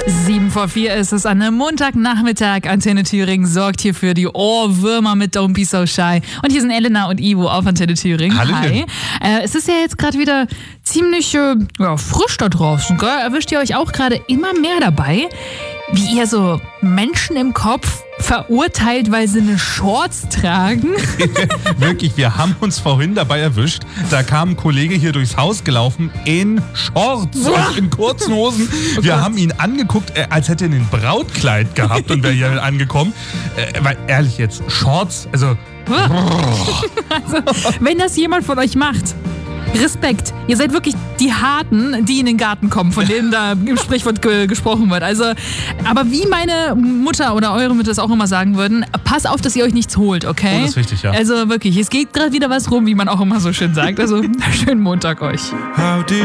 3:07 ist es an einem Montagnachmittag. Antenne Thüringen sorgt hier für die Ohrwürmer mit Don't Be So Shy. Und hier sind Elena und Ivo auf Antenne Thüringen. Hallöchen. Hi. Es ist ja jetzt gerade wieder ziemlich frisch da draußen. Gell? Erwischt ihr euch auch gerade immer mehr dabei, wie ihr so Menschen im Kopf verurteilt, weil sie eine Shorts tragen? Wirklich, wir haben uns vorhin dabei erwischt. Da kam ein Kollege hier durchs Haus gelaufen in Shorts und in kurzen Hosen. Wir haben ihn angeguckt, als hätte er ein Brautkleid gehabt und wäre hier angekommen. Weil ehrlich jetzt, Shorts, also... Wenn das jemand von euch macht, Respekt. Ihr seid wirklich die Harten, die in den Garten kommen, von denen da im Sprichwort gesprochen wird. Also, aber wie meine Mutter oder eure Mütter es auch immer sagen würden, pass auf, dass ihr euch nichts holt, okay? Oh, das ist wichtig, ja. Also wirklich, es geht gerade wieder was rum, wie man auch immer so schön sagt. Also, schönen Montag euch.